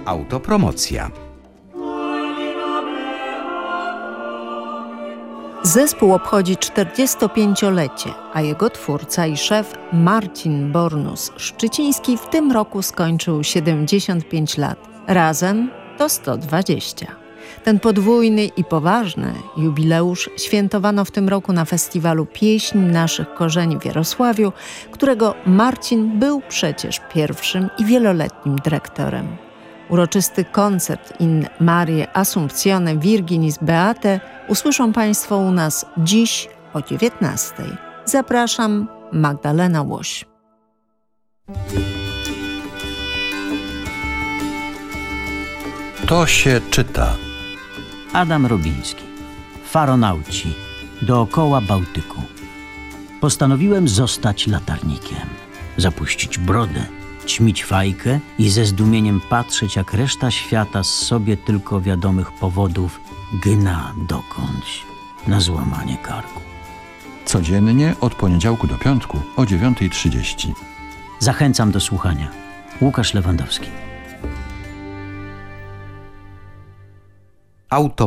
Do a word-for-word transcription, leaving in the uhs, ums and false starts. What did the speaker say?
Autopromocja. Zespół obchodzi czterdziestopięciolecie, a jego twórca i szef Marcin Bornus-Szczyciński w tym roku skończył siedemdziesiąt pięć lat. Razem to sto dwadzieścia. Ten podwójny i poważny jubileusz świętowano w tym roku na festiwalu Pieśń Naszych Korzeni w Jarosławiu, którego Marcin był przecież pierwszym i wieloletnim dyrektorem. Uroczysty koncert in Marię Assumptione Virginis Beate usłyszą Państwo u nas dziś o dziewiętnastej. Zapraszam, Magdalena Łoś. To się czyta. Adam Robiński. Faronauci. Dookoła Bałtyku. Postanowiłem zostać latarnikiem. Zapuścić brodę, ćmić fajkę i ze zdumieniem patrzeć, jak reszta świata z sobie tylko wiadomych powodów gna dokądś na złamanie karku. Codziennie od poniedziałku do piątku o dziewiąta trzydzieści. Zachęcam do słuchania. Łukasz Lewandowski. Auto